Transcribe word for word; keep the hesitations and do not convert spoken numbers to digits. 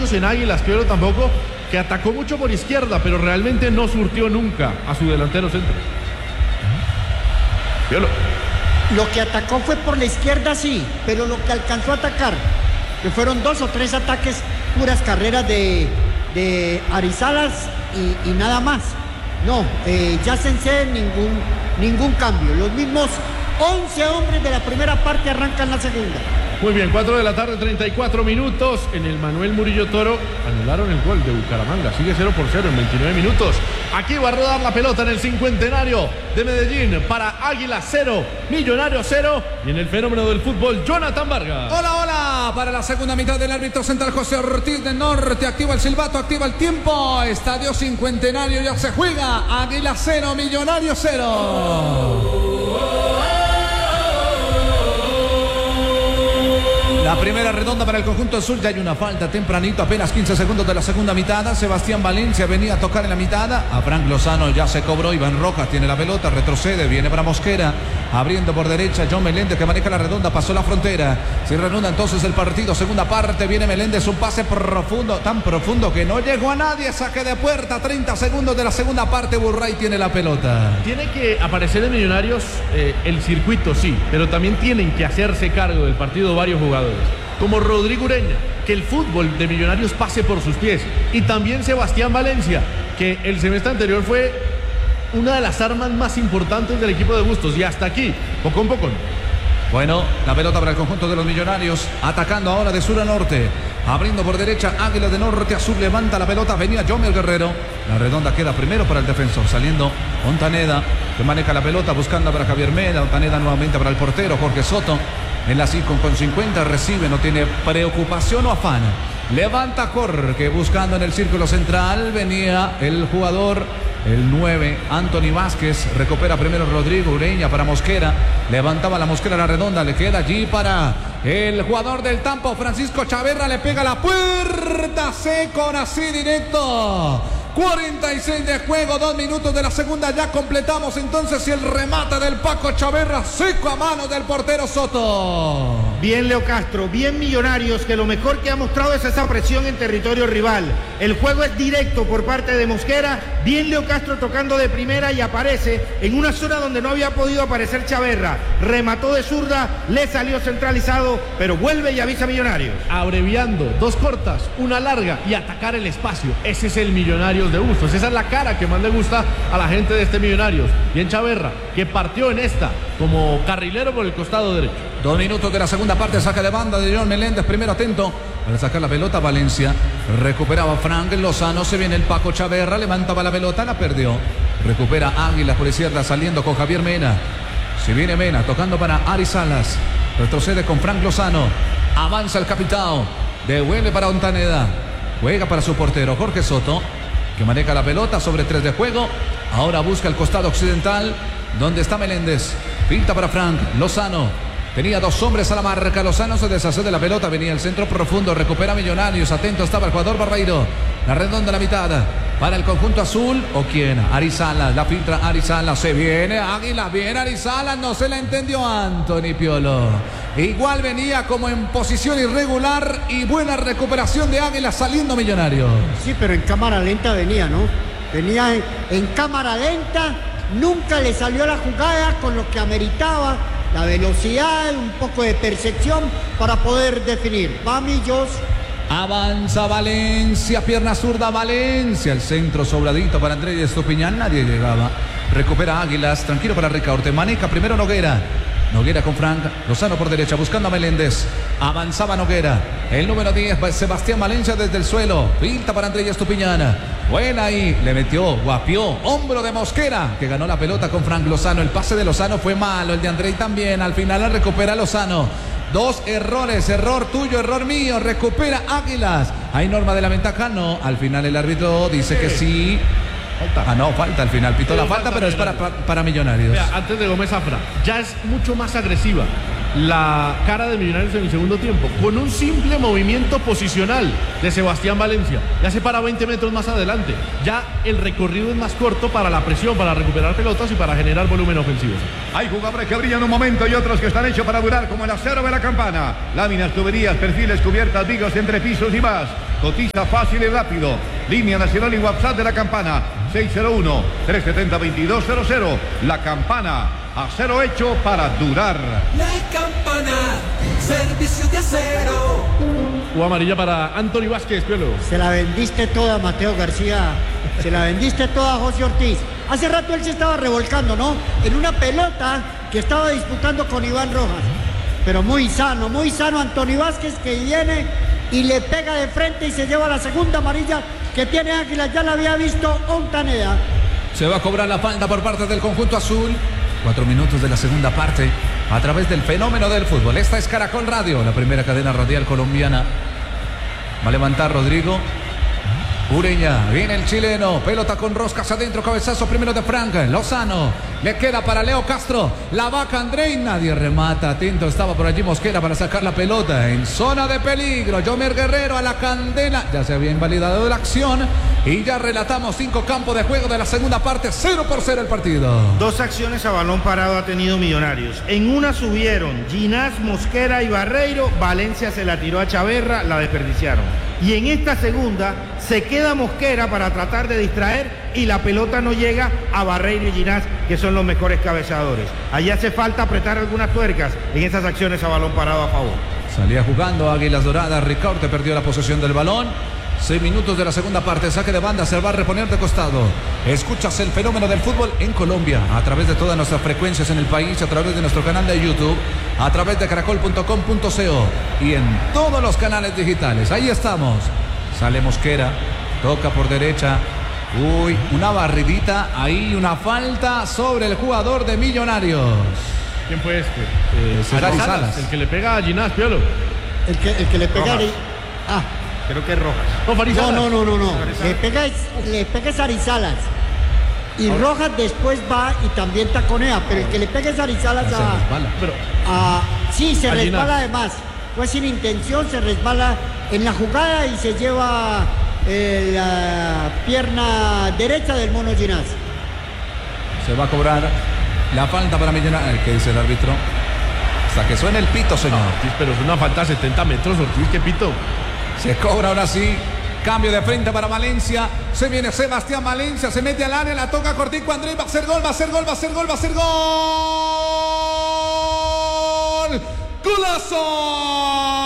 años en Águilas, Piolo tampoco, que atacó mucho por izquierda, pero realmente no surtió nunca a su delantero centro. Piolo. Lo que atacó fue por la izquierda, sí, pero lo que alcanzó a atacar, que fueron dos o tres ataques, puras carreras de, de Arizalas y, y nada más. No, eh, ya sensé ningún, ningún cambio. Los mismos once hombres de la primera parte arrancan la segunda. Muy bien, cuatro de la tarde, treinta y cuatro minutos. En el Manuel Murillo Toro anularon el gol de Bucaramanga. Sigue cero por cero en veintinueve minutos. Aquí va a rodar la pelota en el cincuentenario de Medellín para Águila cero, Millonario cero. Y en el fenómeno del fútbol, Jonathan Vargas. Hola, hola. Para la segunda mitad del árbitro central José Ortiz de Norte. Activa el silbato, activa el tiempo. Estadio Cincuentenario ya se juega. Águila cero, Millonario cero. La primera redonda para el conjunto azul. Ya hay una falta tempranito, apenas quince segundos de la segunda mitad. Sebastián Valencia venía a tocar en la mitad. A Frank Lozano ya se cobró. Iván Rojas tiene la pelota, retrocede, viene para Mosquera. Abriendo por derecha, John Meléndez que maneja la redonda, pasó la frontera. Se reanuda entonces el partido. Segunda parte, viene Meléndez, un pase profundo, tan profundo que no llegó a nadie. Saque de puerta, treinta segundos de la segunda parte. Burray tiene la pelota. Tiene que aparecer en Millonarios eh, el circuito, sí, pero también tienen que hacerse cargo del partido varios jugadores, como Rodrigo Ureña, que el fútbol de Millonarios pase por sus pies, y también Sebastián Valencia, que el semestre anterior fue una de las armas más importantes del equipo de Bustos, y hasta aquí, poco a poco. Bueno, la pelota para el conjunto de los Millonarios, atacando ahora de sur a norte, abriendo por derecha, Águila de norte a sur, levanta la pelota, venía Jomer Guerrero, la redonda queda primero para el defensor, saliendo Ontaneda, que maneja la pelota, buscando para Javier Mena, Ontaneda nuevamente para el portero, Jorge Soto, en la cinco con cincuenta, recibe, no tiene preocupación o afán, levanta Jorge, buscando en el círculo central, venía el jugador, el nueve, Anthony Vázquez, recupera primero Rodrigo Ureña para Mosquera, levantaba la Mosquera a la redonda, le queda allí para el jugador del Tampo, Francisco Chaverra, le pega la puerta, seco, así directo. cuarenta y seis de juego, dos minutos de la segunda, ya completamos entonces el remate del Paco Chaverra, seco a mano del portero Soto. Bien Leo Castro, bien Millonarios, que lo mejor que ha mostrado es esa presión en territorio rival. El juego es directo por parte de Mosquera, bien Leo Castro tocando de primera y aparece en una zona donde no había podido aparecer Chaverra. Remató de zurda, le salió centralizado, pero vuelve y avisa Millonarios. Abreviando, dos cortas, una larga y atacar el espacio. Ese es el Millonarios de Bustos, esa es la cara que más le gusta a la gente de este Millonarios. Bien Chaverra, que partió en esta como carrilero por el costado derecho. Dos minutos de la segunda parte, saca de banda de John Meléndez, primero atento para sacar la pelota, Valencia, recuperaba Frank Lozano, se viene el Paco Chaverra, levantaba la pelota, la perdió, recupera Águila por izquierda, saliendo con Javier Mena, se viene Mena, tocando para Ari Salas, retrocede con Frank Lozano, avanza el capitán, devuelve para Ontaneda, juega para su portero Jorge Soto, que maneja la pelota sobre tres de juego, ahora busca el costado occidental, donde está Meléndez, pinta para Frank Lozano. Tenía dos hombres a la marca, Lozano se deshace de la pelota, venía el centro profundo, recupera Millonarios, atento estaba el jugador Barreiro, la redonda a la mitad, para el conjunto azul, ¿o quién? Arizalas, la filtra Arizalas, se viene Águila, viene Arizalas, no se la entendió Anthony Piolo, igual venía como en posición irregular y buena recuperación de Águila saliendo Millonarios. Sí, pero en cámara lenta venía, ¿no? Venía en, en cámara lenta, nunca le salió la jugada con lo que ameritaba la velocidad, un poco de percepción para poder definir. Va Millos. Avanza Valencia, pierna zurda Valencia, el centro sobradito para Andrés Estupiñán, nadie llegaba. Recupera Águilas, tranquilo para Ricaurte, maneja primero Noguera. Noguera con Frank, Lozano por derecha, buscando a Meléndez. Avanzaba Noguera, el número diez, Sebastián Valencia desde el suelo. Pinta para Andrés Estupiñán. Buena ahí, le metió, guapió, hombro de Mosquera, que ganó la pelota con Frank Lozano. El pase de Lozano fue malo, el de Andrei también. Al final la recupera Lozano. Dos errores, error tuyo, error mío. Recupera Águilas. ¿Hay norma de la ventaja? No. Al final el árbitro dice que sí. Falta. Ah, no, falta al final. Pitó la falta, pero es para, para, para Millonarios. Mira, antes de Gómez Zafra, ya es mucho más agresiva. la cara de Millonarios en el segundo tiempo, con un simple movimiento posicional de Sebastián Valencia. Ya se para veinte metros más adelante. Ya el recorrido es más corto para la presión, para recuperar pelotas y para generar volumen ofensivo. Hay jugadores que brillan un momento y otros que están hechos para durar, como el acero de la Campana. Láminas, tuberías, perfiles, cubiertas, vigas, entrepisos y más. Cotiza fácil y rápido. Línea nacional y WhatsApp de la Campana. seis cero uno, tres siete cero, dos dos cero cero. La Campana. Acero hecho para durar. La Campana, servicio de acero. O amarilla para Anthony Vázquez, Piolo. Se la vendiste toda, Mateo García. Se la vendiste toda, José Ortiz. Hace rato él se estaba revolcando, ¿no? En una pelota que estaba disputando con Iván Rojas. Pero muy sano, muy sano Anthony Vázquez, que viene y le pega de frente y se lleva la segunda amarilla que tiene Águilas. Ya la había visto Ontaneda. Se va a cobrar la falta por parte del conjunto azul. Cuatro minutos de la segunda parte a través del fenómeno del fútbol. Esta es Caracol Radio, la primera cadena radial colombiana. Va a levantar Rodrigo Ureña, viene el chileno, pelota con roscas adentro, cabezazo primero de Frank Lozano, le queda para Leo Castro, la vaca André y nadie remata. Atento estaba por allí Mosquera para sacar la pelota en zona de peligro. Yomer Guerrero a la candela, ya se había invalidado la acción y ya relatamos cinco campos de juego de la segunda parte, cero por cero el partido. Dos acciones a balón parado ha tenido Millonarios. En una subieron Ginás, Mosquera y Barreiro, Valencia se la tiró a Chaverra, la desperdiciaron. Y en esta segunda se queda Mosquera para tratar de distraer y la pelota no llega a Barreiro y Ginás, que son los mejores cabezadores. Allí hace falta apretar algunas tuercas en esas acciones a balón parado a favor. Salía jugando Águilas Doradas, Ricaurte perdió la posesión del balón. Seis minutos de la segunda parte, saque de banda, se va a reponer de costado. Escuchas el fenómeno del fútbol en Colombia, a través de todas nuestras frecuencias en el país, a través de nuestro canal de YouTube, a través de caracol punto com punto co y en todos los canales digitales. Ahí estamos. Sale Mosquera, toca por derecha. Uy, una barridita, ahí una falta sobre el jugador de Millonarios. ¿Quién fue este? Eh, Salas. Salas, el que le pega a Ginás, Piolo. El que, el que le pega... Rojas. Ah, Creo que es Rojas. No, Farid no, Salas. no, no, no, no. Arizalas. Le pega, es- le pega es Arizalas. Y Rojas después va y también taconea, pero el que le pega es Arizalas Se a... resbala. Pero a- sí, se A Ginás. resbala además. Fue sin intención, se resbala en la jugada y se lleva eh, la pierna derecha del mono Ginás. Se va a cobrar la falta para Millonarios. ¿Qué dice el árbitro? Hasta que suene el pito, señor. Ortiz, pero es una falta a setenta metros, Ortiz, ¿qué pito? Se cobra ahora sí. Cambio de frente para Valencia. Se viene Sebastián Valencia. Se mete al área. La toca Cortico Andrés. Va a hacer gol. Va a hacer gol. Va a hacer gol. Va a hacer gol. ¡Golazo!